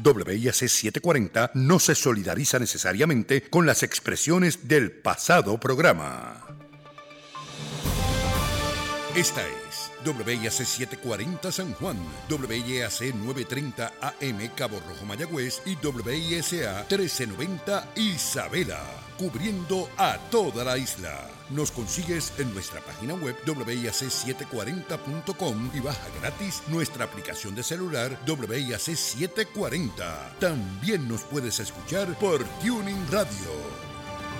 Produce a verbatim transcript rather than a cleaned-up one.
W I A C setecientos cuarenta no se solidariza necesariamente con las expresiones del pasado programa. Esta es W I A C setecientos cuarenta San Juan, W I A C novecientos treinta A M Cabo Rojo Mayagüez y W I S A trece noventa Isabela, cubriendo a toda la isla. Nos consigues en nuestra página web W I A C setecientos cuarenta punto com y baja gratis nuestra aplicación de celular W I A C setecientos cuarenta. También nos puedes escuchar por Tuning Radio.